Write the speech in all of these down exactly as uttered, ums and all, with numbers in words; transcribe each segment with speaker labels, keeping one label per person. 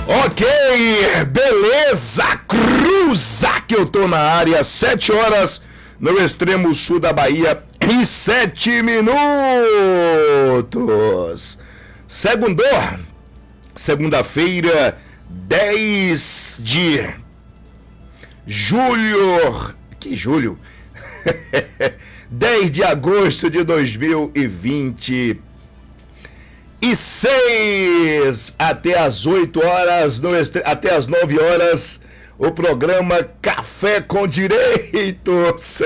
Speaker 1: Ok, beleza, cruza que eu tô na área, sete horas no extremo sul da Bahia e sete minutos. Segundou, segunda-feira, dez de julho, que julho? dez de agosto de dois mil e vinte e seis, até as oito horas, no, até as nove horas, o programa Café com Direitos.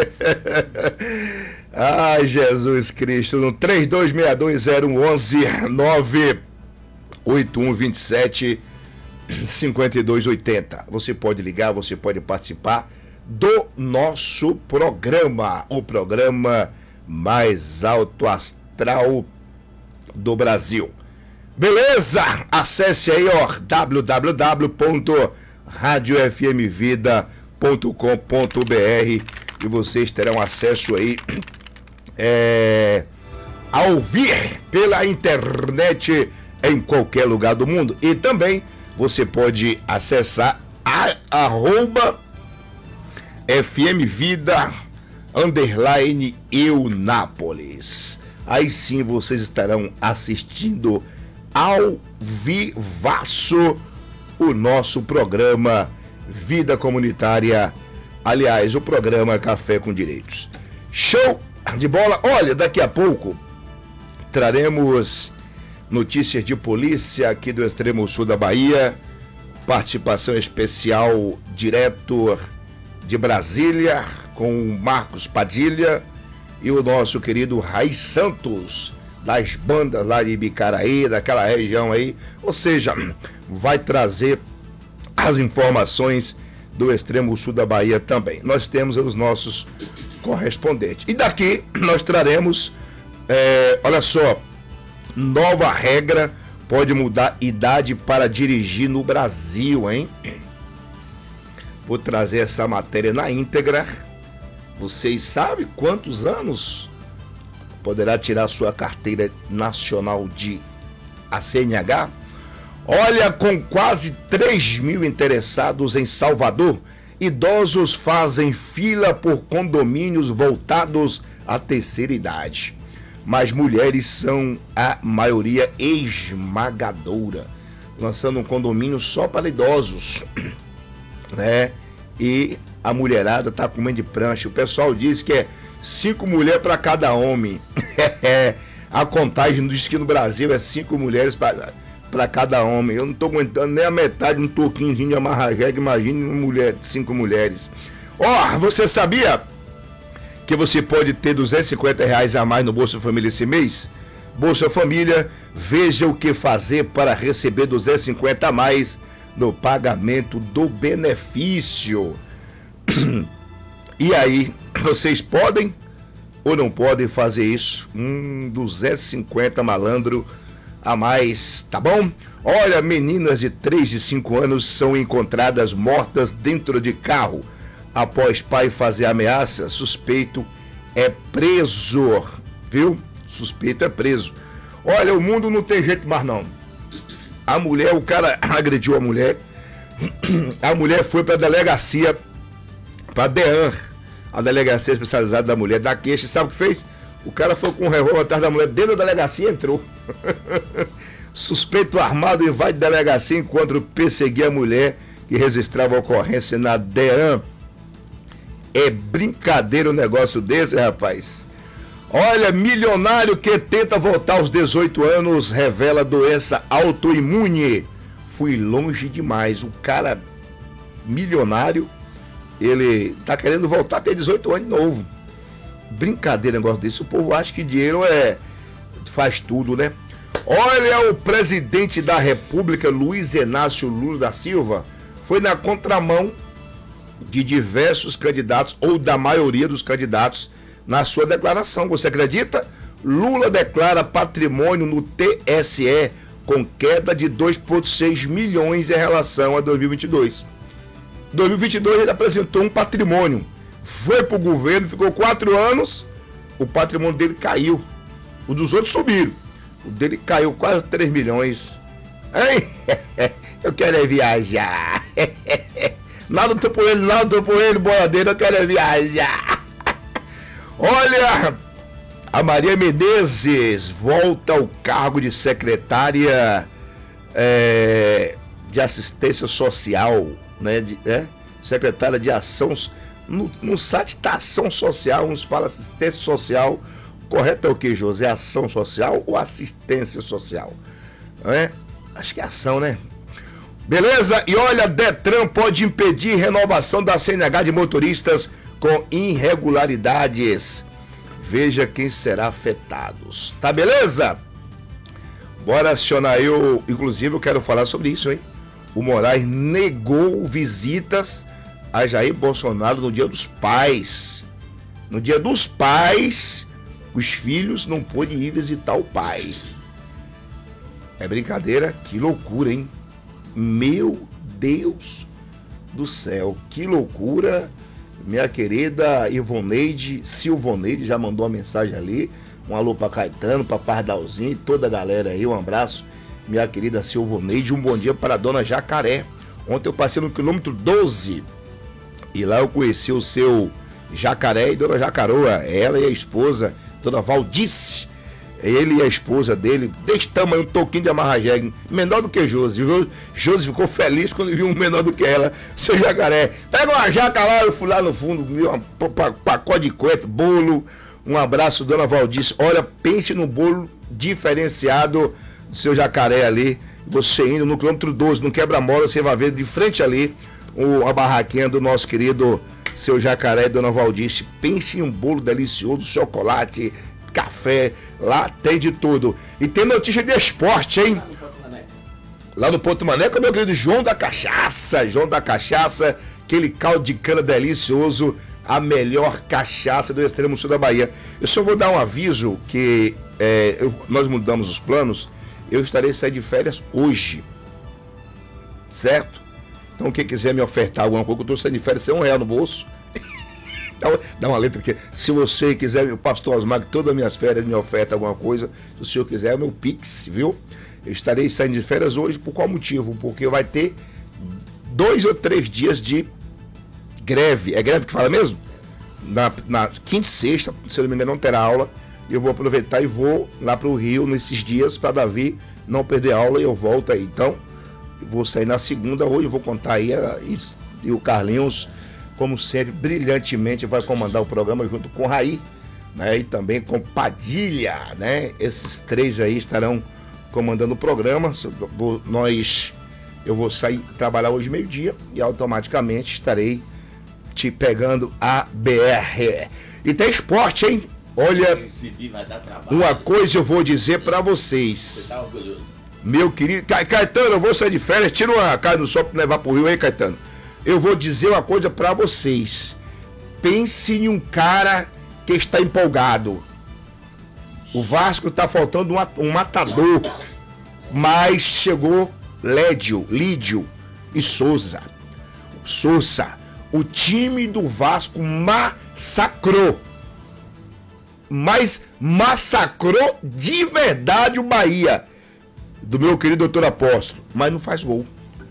Speaker 1: Ai, Jesus Cristo, no três dois seis dois zero um um nove oito um dois sete cinco dois oito zero. Você pode ligar, você pode participar do nosso programa, o programa mais alto astral do Brasil. Beleza? Acesse aí, ó, w w w ponto rádio f m vida ponto com ponto b r e vocês terão acesso aí é, a ouvir pela internet em qualquer lugar do mundo. E também você pode acessar a arroba fmvida underline Eunápolis. Aí sim vocês estarão assistindo ao vivaço o nosso programa Vida Comunitária, aliás, o programa Café com Direitos. Show de bola! Olha, daqui a pouco traremos notícias de polícia aqui do extremo sul da Bahia, participação especial direto de Brasília com o Marcos Padilha e o nosso querido Raiz Santos, das bandas lá de Ibicaraí, daquela região aí. Ou seja, vai trazer as informações do extremo sul da Bahia também. Nós temos os nossos correspondentes. E daqui nós traremos, é, olha só, nova regra pode mudar idade para dirigir no Brasil, hein? Vou trazer essa matéria na íntegra. Vocês sabem quantos anos poderá tirar sua carteira nacional de a C N H? Olha, com quase três mil interessados em Salvador, idosos fazem fila por condomínios voltados à terceira idade. Mas mulheres são a maioria esmagadora, lançando um condomínio só para idosos, né? E a mulherada tá comendo de prancha. O pessoal diz que é cinco mulheres para cada homem. A contagem diz que no Brasil é cinco mulheres para cada homem. Eu não tô aguentando nem a metade de um toquinho de amarra-jegue. Imagine uma mulher, cinco mulheres. Ó, oh, você sabia que você pode ter duzentos e cinquenta reais a mais no Bolsa Família esse mês? Bolsa Família, veja o que fazer para receber duzentos e cinquenta a mais no pagamento do benefício. E aí, vocês podem ou não podem fazer isso? Hum, duzentos e cinquenta malandro a mais, tá bom? Olha, meninas de três e cinco anos são encontradas mortas dentro de carro após pai fazer ameaça. Suspeito é preso, viu? Suspeito é preso. Olha, o mundo não tem jeito mais não. A mulher, o cara agrediu a mulher, a mulher foi para a delegacia, para a DEAN, a delegacia especializada da mulher, da queixa. Sabe o que fez? O cara foi com um revólver atrás da mulher, dentro da delegacia entrou. Suspeito armado invade delegacia enquanto perseguia a mulher que registrava a ocorrência na DEAN. É brincadeira um negócio desse, rapaz. Olha, milionário que tenta voltar aos dezoito anos revela doença autoimune. Fui longe demais. O cara milionário, ele tá querendo voltar a ter dezoito anos de novo. Brincadeira negócio desse. O povo acha que dinheiro é faz tudo, né? Olha, o presidente da República, Luiz Inácio Lula da Silva, foi na contramão de diversos candidatos, ou da maioria dos candidatos, na sua declaração. Você acredita? Lula declara patrimônio no T S E com queda de dois vírgula seis milhões em relação a dois mil e vinte e dois. dois mil e vinte e dois ele apresentou um patrimônio, foi para o governo, ficou quatro anos, o patrimônio dele caiu. O dos outros subiram. O dele caiu quase três milhões Hein? Eu quero é viajar. Nada tô por ele, nada tô por ele, boiadeiro, eu quero é viajar. Olha, a Maria Menezes volta ao cargo de secretária é, de assistência social, né? De, é, secretária de ação. No, no site está ação social, uns falam assistência social. Correto é o que, José? Ação social ou assistência social? É? Acho que é ação, né? Beleza? E olha, Detran pode impedir renovação da C N H de motoristas com irregularidades. Veja quem será afetados. Tá beleza? Bora acionar eu. Inclusive eu quero falar sobre isso, hein? O Moraes negou visitas a Jair Bolsonaro no Dia dos Pais. No Dia dos Pais, os filhos não pôde ir visitar o pai. É brincadeira, que loucura, hein? Meu Deus do céu, que loucura. Minha querida Ivoneide, Silvoneide já mandou uma mensagem ali. Um alô para Caetano, para Pardalzinho e toda a galera aí, um abraço. Minha querida Silvoneide, um bom dia para a dona Jacaré. Ontem eu passei no quilômetro doze e lá eu conheci o seu Jacaré e dona Jacaroa, ela e a esposa, dona Valdice. Ele e a esposa dele, desse tamanho, um toquinho de amarra-jegue, menor do que Josi. Josi ficou feliz quando viu um menor do que ela, seu Jacaré. Pega uma jaca lá, eu fui lá no fundo, um pacote de coentro, bolo. Um abraço, dona Valdice. Olha, pense no bolo diferenciado do seu Jacaré ali. Você indo no quilômetro doze, no quebra-mola, você vai ver de frente ali a barraquinha do nosso querido seu Jacaré e dona Valdice. Pense em um bolo delicioso, chocolate, café, lá tem de tudo. E tem notícia de esporte, hein? Lá no Ponto Maneca, meu querido João da Cachaça, João da Cachaça, aquele caldo de cana delicioso, a melhor cachaça do extremo sul da Bahia. Eu só vou dar um aviso que é, eu, nós mudamos os planos, eu estarei saindo de férias hoje, certo? Então quem quiser me ofertar alguma coisa, eu estou saindo de férias sem um real no bolso, dá uma letra aqui. Se você quiser, o pastor Osmar, que todas as minhas férias me oferta alguma coisa, se o senhor quiser, é o meu Pix, viu? Eu estarei saindo de férias hoje, por qual motivo? Porque vai ter dois ou três dias de greve. É greve que fala mesmo? Na, na quinta e sexta, se eu não me engano, não terá aula. Eu vou aproveitar e vou lá para o Rio nesses dias para Davi não perder aula e eu volto aí. Então, eu vou sair na segunda hoje, eu vou contar aí a, e, e o Carlinhos, como sempre, brilhantemente vai comandar o programa junto com o Raí, né, e também com Padilha, né? Esses três aí estarão comandando o programa. Nós, eu vou sair trabalhar hoje meio-dia e automaticamente estarei te pegando a B R. E tem esporte, hein? Olha, uma coisa eu vou dizer pra vocês. Você tá orgulhoso? Meu querido Caetano, eu vou sair de férias, tira uma cara do sol pra levar pro Rio aí, Caetano. Eu vou dizer uma coisa pra vocês. Pense em um cara que está empolgado. O Vasco tá faltando um, um matador. Mas chegou Lédio, Lídio e Souza. Souza. O time do Vasco massacrou. Mas massacrou de verdade o Bahia. Do meu querido doutor Apóstolo. Mas não faz gol.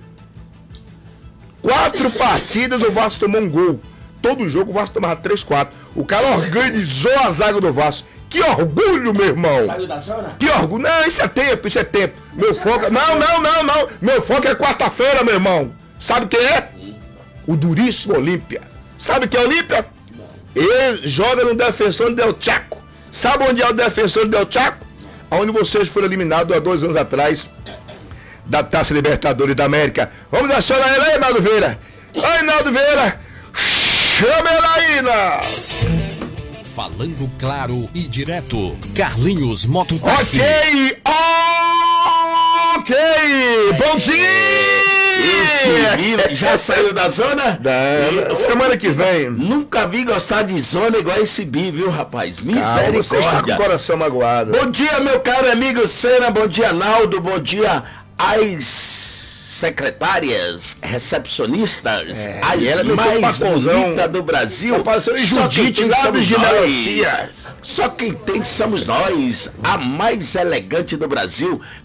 Speaker 1: Quatro partidas o Vasco tomou um gol. Todo jogo o Vasco tomava três, quatro. O cara organizou a zaga do Vasco. Que orgulho, meu irmão. Saiu da zona? Que orgulho. Não, isso é tempo, isso é tempo. Meu foco... Não, não, não, não. Meu foco é quarta-feira, meu irmão. Sabe quem é? O duríssimo Olímpia. Sabe quem é Olímpia? Ele joga no Defensor do Del Chaco. Sabe onde é o Defensor do Del Chaco? Onde vocês foram eliminados há dois anos atrás da Taça Libertadores da América. Vamos acionar ele aí, Naldo Vieira. Oi, Naldo Vieira. Chama ele aí, Naldo.
Speaker 2: Falando claro e direto, Carlinhos Mototáxi.
Speaker 1: Ok, ok. Bom dia.
Speaker 3: Esse já saiu da zona?
Speaker 1: Da, semana que vem.
Speaker 3: Nunca vi gostar de zona igual esse bi, viu, rapaz? Misericórdia.
Speaker 1: Ah, você está com o coração magoado.
Speaker 3: Bom dia, meu caro amigo Sena. Bom dia, Naldo. Bom dia às secretárias, recepcionistas,
Speaker 1: é,
Speaker 3: as mais bonitas do Brasil.
Speaker 1: Só Judite lá do
Speaker 3: Ginelancia. Só quem tem somos nós, a mais elegante do Brasil,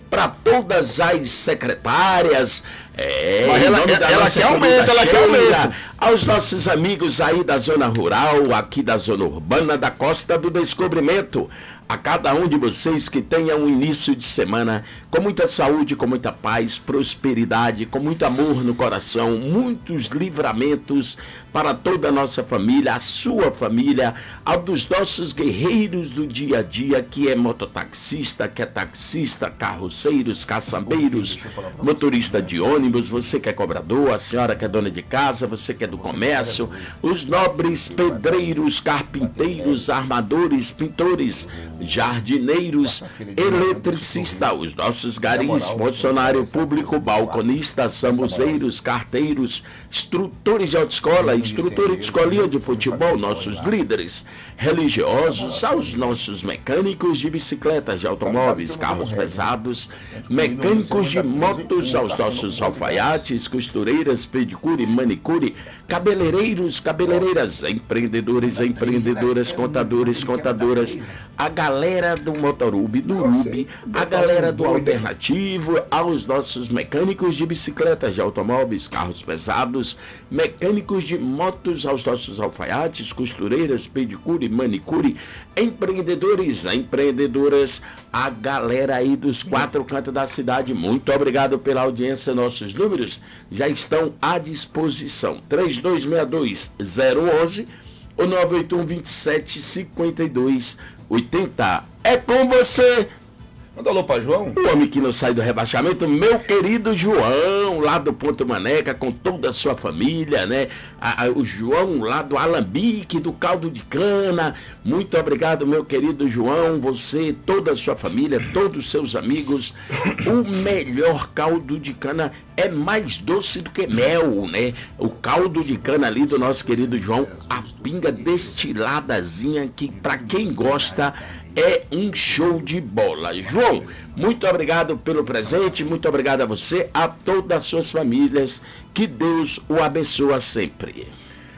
Speaker 3: para todas as secretárias, é,
Speaker 1: Mas
Speaker 3: em
Speaker 1: ela,
Speaker 3: nome
Speaker 1: ela,
Speaker 3: da
Speaker 1: ela
Speaker 3: nossa
Speaker 1: quer aumento,
Speaker 3: querida
Speaker 1: ela quer
Speaker 3: Sheila,
Speaker 1: aumento.
Speaker 3: aos nossos amigos aí da zona rural, aqui da zona urbana, da Costa do Descobrimento, a cada um de vocês que tenha um início de semana com muita saúde, com muita paz, prosperidade, com muito amor no coração, muitos livramentos para toda a nossa família, a sua família, ao dos nossos guerreiros do dia a dia, que é mototaxista, que é taxista, carroceiros, caçambeiros, motorista de ônibus, você que é cobrador, a senhora que é dona de casa, você que é do comércio, os nobres pedreiros, carpinteiros, armadores, pintores, jardineiros, eletricistas, os nossos garis, funcionário público, balconistas, samuzeiros, carteiros, instrutores de autoescola, instrutores de escolinha de futebol, nossos líderes religiosos, aos nossos mecânicos de bicicletas, de automóveis, carros pesados, mecânicos de motos, aos nossos alfaiates, costureiras, pedicure, manicure, cabeleireiros, cabeleireiras, empreendedores, empreendedoras, contadores, contadoras, a galera do Motorub, do Rubi, a galera do Alternativo, aos nossos mecânicos de bicicletas, de automóveis, carros pesados, mecânicos de motos, aos nossos alfaiates, costureiras, pedicure, manicure, empreendedores, empreendedoras, a galera aí dos quatro cantos da cidade, muito obrigado pela audiência. Nossos números já estão à disposição, três dois seis dois, zero um um ou nove oito um, dois sete cinco dois oito zero. É com você,
Speaker 1: Manda alô pra João.
Speaker 3: o homem que não sai do rebaixamento, meu querido João, lá do Ponto Maneca, com toda a sua família, né? A, a, o João lá do Alambique, do Caldo de Cana. Muito obrigado, meu querido João, você, toda a sua família, todos os seus amigos. O melhor caldo de cana é mais doce do que mel, né? O caldo de cana ali do nosso querido João, a pinga destiladazinha que, pra quem gosta, é um show de bola. João, muito obrigado pelo presente, muito obrigado a você, a todas as suas famílias, que Deus o abençoe sempre.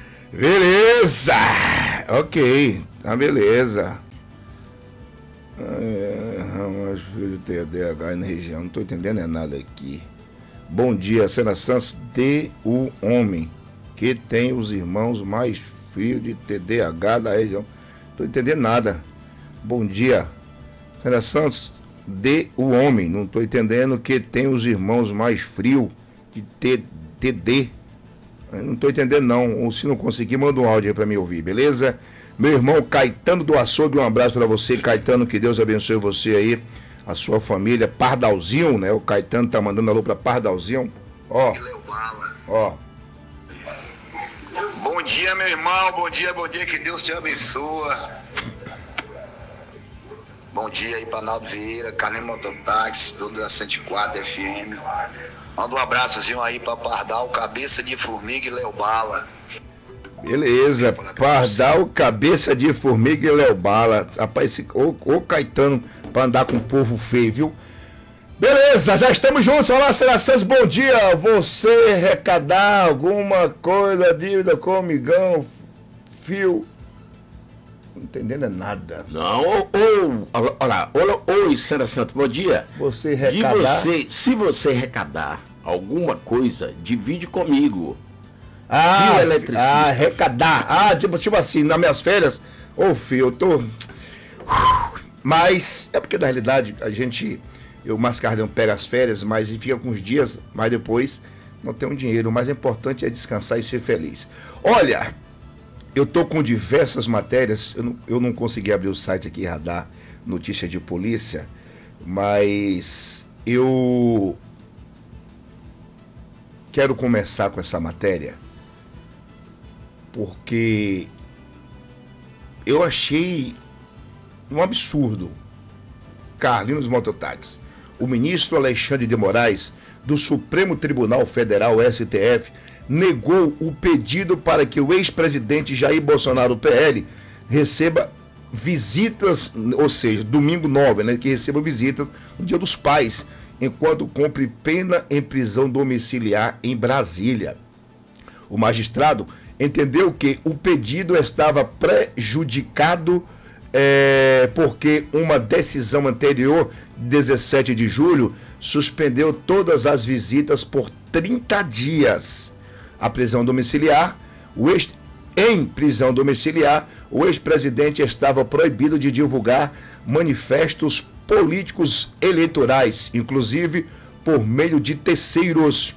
Speaker 1: Beleza! Ok, tá beleza. Ramos de T D A H na região, não tô entendendo é nada aqui. Bom dia, Sena Santos, de o homem que tem os irmãos mais frios de T D A H da região. Não tô entendendo nada. Bom dia, Sena Santos, de o homem, não estou entendendo que tem os irmãos mais frios de T D. Não estou entendendo não, ou se não conseguir, manda um áudio aí para mim ouvir, beleza? Meu irmão Caetano do Açougue, um abraço para você, Caetano, que Deus abençoe você aí, a sua família, Pardalzinho, né? O Caetano tá mandando alô para Pardalzinho, ó, ó.
Speaker 4: Bom dia, meu irmão, bom dia, bom dia, que Deus te abençoe. Bom dia aí para Naldo Vieira, Carlinhos Mototáxi, do da cento e quatro F M. Manda um abraçozinho aí para Pardal, Cabeça de Formiga e Léo Bala.
Speaker 1: Beleza, Pardal, Cabeça de Formiga e Léo Bala. Rapaz, esse, ô, ô Caetano, pra andar com o povo feio, viu? Beleza, já estamos juntos. Olá, Sena Santos, bom dia. Você arrecadar alguma coisa, dívida com o migão, fio... Não entendendo nada.
Speaker 3: Não, ou, olha, olha, oi, Sena Santos, bom dia.
Speaker 1: Você arrecadar...
Speaker 3: De você, se você arrecadar alguma coisa, divide comigo.
Speaker 1: Ah,
Speaker 3: Fio eletricista.
Speaker 1: Ah, arrecadar. Ah, tipo, tipo assim, nas minhas férias, ô filho, eu tô... Mas, é porque na realidade a gente, eu, Mascardão, pega as férias, mas fica com uns dias, mas depois não tem um dinheiro. O mais importante é descansar e ser feliz. Olha... Eu tô com diversas matérias, eu não, eu não consegui abrir o site aqui, Radar Notícia de Polícia, mas eu quero começar com essa matéria porque eu achei um absurdo. Carlinhos Mototáxi, o ministro Alexandre de Moraes, do Supremo Tribunal Federal, S T F, negou o pedido para que o ex-presidente Jair Bolsonaro, P L, receba visitas, ou seja, domingo nove, né, que receba visitas no Dia dos Pais, enquanto cumpre pena em prisão domiciliar em Brasília. O magistrado entendeu que o pedido estava prejudicado é, porque uma decisão anterior, dezessete de julho, suspendeu todas as visitas por trinta dias. A prisão domiciliar, o ex, em prisão domiciliar, o ex-presidente estava proibido de divulgar manifestos políticos eleitorais, inclusive por meio de terceiros.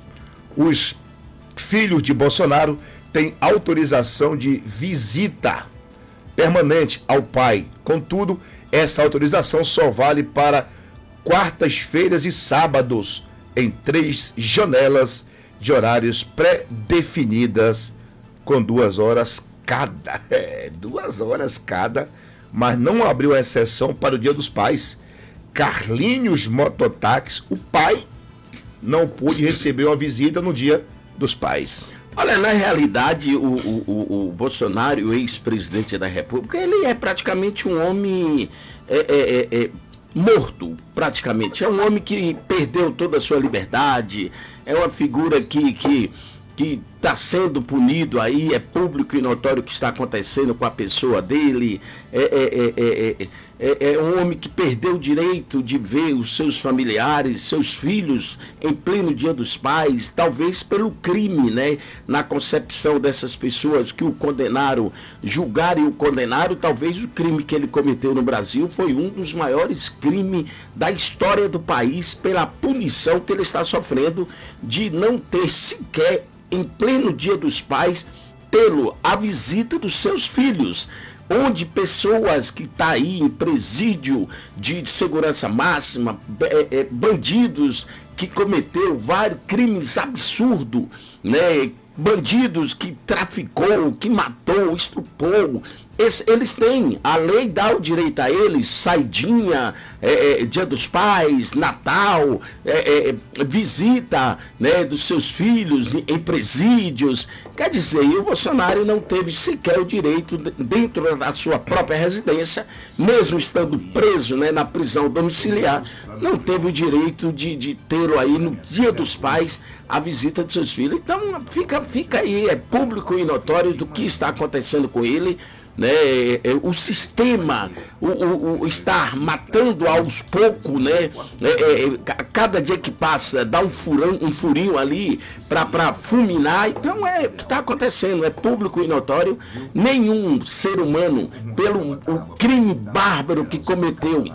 Speaker 1: Os filhos de Bolsonaro têm autorização de visita permanente ao pai. Contudo, essa autorização só vale para quartas-feiras e sábados, em três janelas de horários pré-definidas, com duas horas cada. É, duas horas cada, mas não abriu exceção para o Dia dos Pais. Carlinhos Mototáxi, o pai, não pôde receber uma visita no Dia dos Pais.
Speaker 3: Olha, na realidade, o, o, o, o Bolsonaro, o ex-presidente da República, ele é praticamente um homem é, é, é, morto, praticamente. É um homem que perdeu toda a sua liberdade, é uma figura que que que está sendo punido aí, é público e notório o que está acontecendo com a pessoa dele, é, é, é, é, é um homem que perdeu o direito de ver os seus familiares, seus filhos, em pleno Dia dos Pais, talvez pelo crime, né, na concepção dessas pessoas que o condenaram, julgaram e o condenaram, talvez o crime que ele cometeu no Brasil foi um dos maiores crimes da história do país, pela punição que ele está sofrendo de não ter sequer em pleno Dia dos Pais, pelo a visita dos seus filhos, onde pessoas que estão tá aí em presídio de segurança máxima, é, é, bandidos que cometeu vários crimes absurdos, né? Bandidos que traficou, que matou, estuprou, esse, eles têm, a lei dá o direito a eles, saidinha, é, é, Dia dos Pais, Natal, é, é, visita, né, dos seus filhos em presídios. Quer dizer, o Bolsonaro não teve sequer o direito, dentro da sua própria residência, mesmo estando preso, né, na prisão domiciliar, não teve o direito de, de tê-lo aí no Dia dos Pais, a visita de seus filhos. Então fica, fica aí, é público e notório do que está acontecendo com ele, né? O sistema, o, o, o estar matando aos poucos, né? É, é, cada dia que passa dá um furão, um furinho ali para fulminar. Então é o que está acontecendo, é público e notório. Nenhum ser humano, pelo o crime bárbaro que cometeu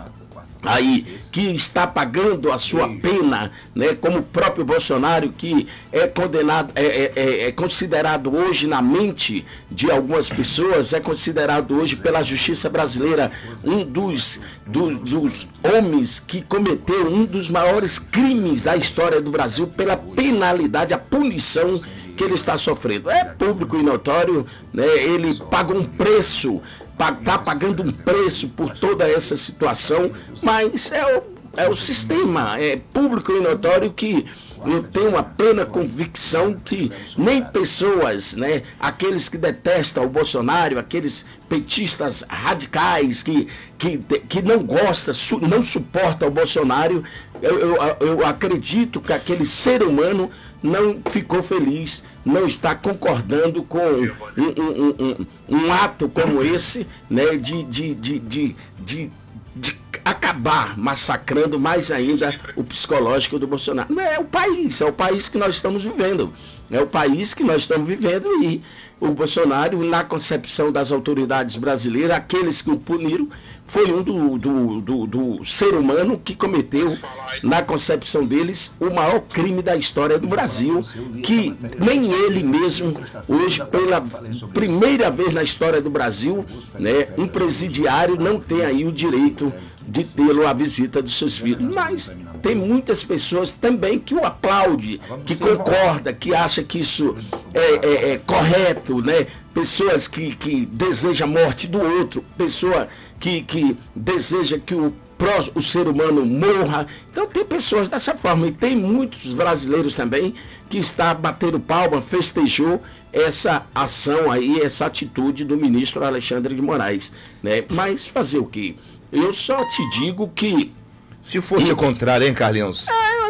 Speaker 3: aí, que está pagando a sua pena, né, como o próprio Bolsonaro, que é condenado, é, é, é considerado hoje na mente de algumas pessoas, é considerado hoje pela justiça brasileira um dos, dos, dos homens que cometeu um dos maiores crimes da história do Brasil, pela penalidade, a punição que ele está sofrendo. É público e notório, né, ele pagou um preço, está pagando um preço por toda essa situação, mas é o, é o sistema, é público e notório que eu tenho uma plena convicção que nem pessoas, né, aqueles que detestam o Bolsonaro, aqueles petistas radicais que, que, que não gostam, su, não suportam o Bolsonaro, eu, eu, eu acredito que aquele ser humano não ficou feliz, não está concordando com um, um, um, um ato como esse, né, de, de, de, de, de, de acabar massacrando mais ainda o psicológico do Bolsonaro. Não é o país, é o país que nós estamos vivendo. É o país que nós estamos vivendo e o Bolsonaro, na concepção das autoridades brasileiras, aqueles que o puniram, foi um do, do, do, do ser humano que cometeu, na concepção deles, o maior crime da história do Brasil, que nem ele mesmo, hoje, pela primeira vez na história do Brasil, né, um presidiário não tem aí o direito de tê-lo à visita dos seus filhos. Mas tem muitas pessoas também que o aplaudem, que concorda, que acha que isso é, é, é correto, né? Pessoas que, que desejam a morte do outro, pessoa que, que deseja que o, o ser humano morra. Então tem pessoas dessa forma, e tem muitos brasileiros também que está batendo palma, festejou essa ação aí, essa atitude do ministro Alexandre de Moraes, né? Mas fazer o quê? Eu só te digo que...
Speaker 1: Se fosse o contrário, hein, Carlinhos?
Speaker 3: É,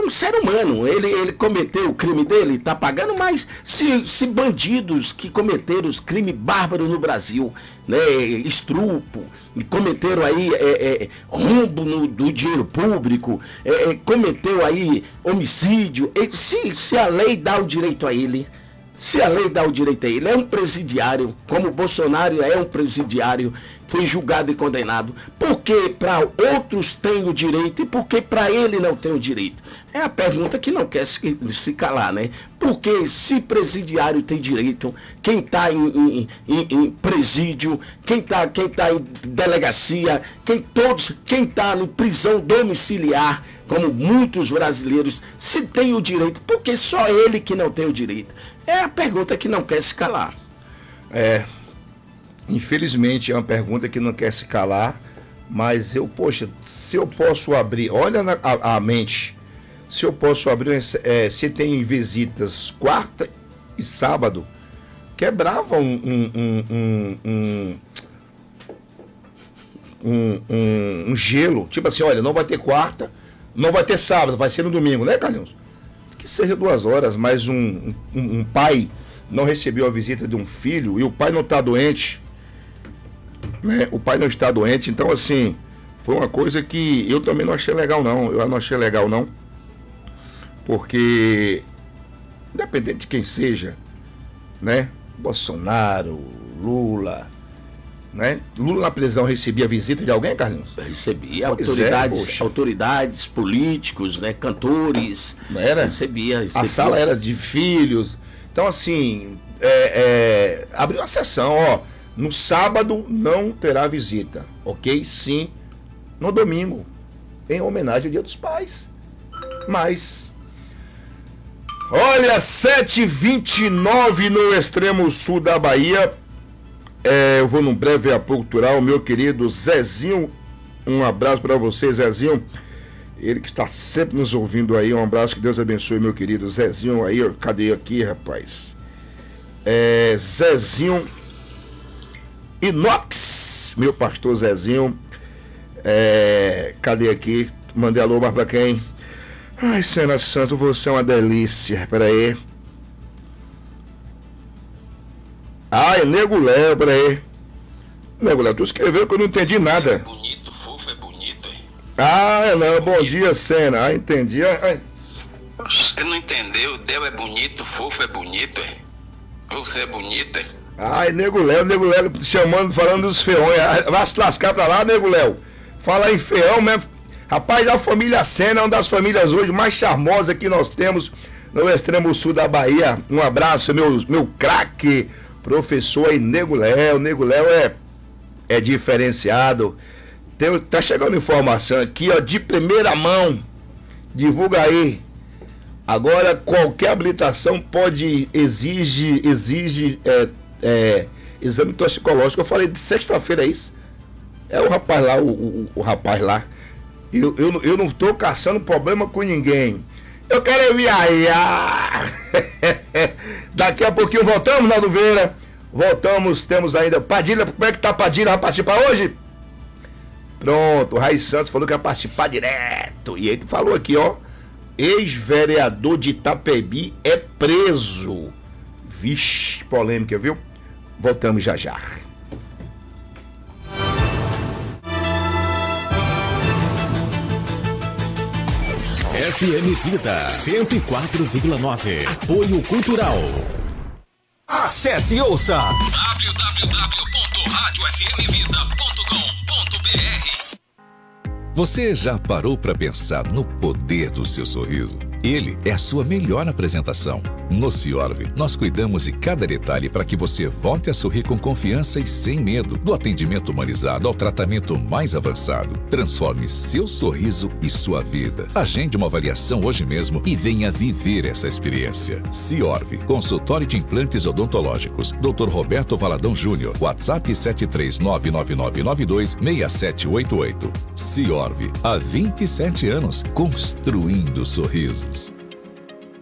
Speaker 3: um ser humano. Ele, ele cometeu o crime dele, está pagando, mas se, se bandidos que cometeram os crimes bárbaros no Brasil, né, estrupo, cometeram aí é, é, rombo no, do dinheiro público, é, é, cometeu aí homicídio, se, se a lei dá o direito a ele, se a lei dá o direito a ele, é um presidiário, como o Bolsonaro é um presidiário, foi julgado e condenado. Por que para outros tem o direito e por que para ele não tem o direito? É a pergunta que não quer se, se calar, né? Porque se presidiário tem direito, quem está em, em, em, em presídio, quem está quem tá em delegacia, quem todos, quem está em prisão domiciliar, como muitos brasileiros, se tem o direito, por que só ele que não tem o direito? É a pergunta que não quer se calar.
Speaker 1: É, infelizmente é uma pergunta que não quer se calar, mas eu, poxa, se eu posso abrir, olha na, a, a mente, se eu posso abrir, é, se tem visitas quarta e sábado, quebrava um, um, um, um, um, um, um, um gelo, tipo assim, olha, não vai ter quarta, não vai ter sábado, vai ser no domingo, né, Carlinhos? Que seja duas horas, mas um, um, um pai não recebeu a visita de um filho e o pai não está doente, né? O pai não está doente, então assim, foi uma coisa que eu também não achei legal não, eu não achei legal não, porque independente de quem seja, né? Bolsonaro, Lula, né? Lula na prisão recebia a visita de alguém, Carlinhos?
Speaker 3: Recebia autoridades, é, autoridades, políticos, né? Cantores.
Speaker 1: Não era?
Speaker 3: Recebia, recebia.
Speaker 1: A sala era de filhos. Então, assim, é, é, abriu a sessão, ó. No sábado não terá visita, ok? Sim, no domingo, em homenagem ao Dia dos Pais. Mas, olha, sete e vinte e nove no extremo sul da Bahia. É, eu vou num breve apoio cultural, meu querido Zezinho, um abraço para você, Zezinho, ele que está sempre nos ouvindo aí, um abraço, que Deus abençoe, meu querido Zezinho, aí, ó, cadê aqui, rapaz? É, Zezinho Inox, meu pastor Zezinho, é, cadê aqui? Mandei alô para quem? Ai, Senna Santo, você é uma delícia, peraí. Ah, é Nego Léo, peraí. Nego Léo, tu escreveu que eu não entendi nada.
Speaker 5: É bonito, fofo, é bonito, é?
Speaker 1: Ah, não, é bom dia, Senna. Ah, entendi. Ai.
Speaker 5: Você não entendeu? Deu é bonito, fofo é bonito, é? Você é bonito, é?
Speaker 1: Ai, Nego Léo, Nego Léo chamando, falando dos feões. Vai se lascar pra lá, Nego Léo. Fala em feão mesmo. Rapaz, a família Senna é uma das famílias hoje mais charmosas que nós temos no extremo sul da Bahia. Um abraço, meu, meu craque. Professor aí, Nego Léo, Nego Léo é, é diferenciado. Tem, tá chegando informação aqui, ó, de primeira mão. Divulga aí. Agora qualquer habilitação pode, exige, exige é, é, exame toxicológico. Eu falei de sexta-feira, é isso? É o rapaz lá, o, o, o rapaz lá. Eu, eu, eu não tô caçando problema com ninguém. Eu quero viajar. Daqui a pouquinho voltamos, Naldo Veira. Voltamos, temos ainda Padilha. Como é que tá Padilha? Vai participar hoje? Pronto, o Raiz Santos falou que vai participar direto. E ele falou aqui, ó. Ex-vereador de Itapebi é preso. Vixe, polêmica, viu? Voltamos já já.
Speaker 2: F M Vida cento e quatro vírgula nove. Apoio Cultural.
Speaker 6: Acesse e ouça
Speaker 2: w w w ponto rádio f m vida ponto com ponto b r. Você já parou para pensar no poder do seu sorriso? Ele é a sua melhor apresentação. No Ciorv, nós cuidamos de cada detalhe para que você volte a sorrir com confiança e sem medo. Do atendimento humanizado ao tratamento mais avançado. Transforme seu sorriso e sua vida. Agende uma avaliação hoje mesmo e venha viver essa experiência. Ciorv, consultório de implantes odontológicos. doutor Roberto Valadão Júnior. WhatsApp sete três nove nove nove nove dois seis sete oito oito. Ciorv, há vinte e sete anos, construindo sorrisos.